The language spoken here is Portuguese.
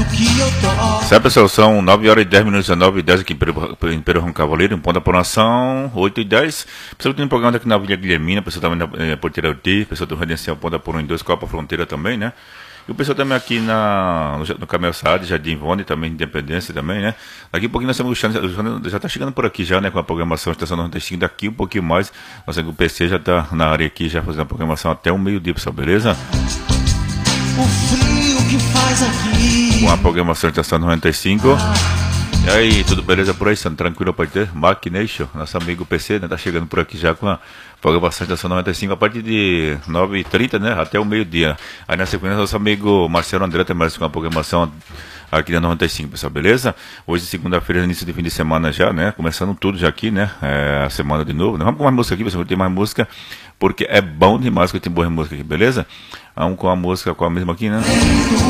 Certo, pessoal, são 9 horas e 10 minutos, 9 e 10 aqui em Peru Cavaleiro, em Ponta Poração, 8 e 10. Pessoal que tem um programa aqui na Vila Guilhermina, pessoal também na Porteira Ortiz, pessoal do Redenção Ponta Porão em 2, Copa Fronteira também, né? E o pessoal também aqui no Camel Saad, Jardim Ivone, também Independência também, né? Daqui a pouquinho nós estamos já está chegando por aqui já, né? Com a programação Estação 95, daqui um pouquinho mais. Nossa, o PC já está na área aqui, já fazendo a programação até o meio-dia, pessoal, beleza? O frio que faz aqui. Com a programação Estação 95. E aí, tudo beleza por aí? Estando tranquilo para ter? Machination, nosso amigo PC, né? Tá chegando por aqui já com a programação Estação 95 a partir de 9h30, né? Até o meio-dia. Aí na sequência, nosso amigo Marcelo André também com a programação aqui na 95, pessoal, beleza? Hoje, segunda-feira, início de fim de semana já, né? Começando tudo já aqui, né? A semana de novo. Vamos com mais música aqui, pessoal, tem mais música, porque é bom demais que tem boa música aqui, beleza? Vamos com a música, com a mesma aqui, né?